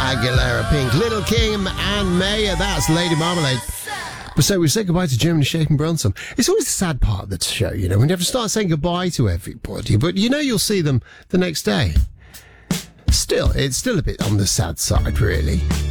Aguilera, Pink, Little Kim and Maya. That's Lady Marmalade. So we say goodbye to Jim and Shaken Bronson. It's always the sad part of the show, you know. We never start saying goodbye to everybody, but you know you'll see them the next day. Still, it's still a bit on the sad side, really.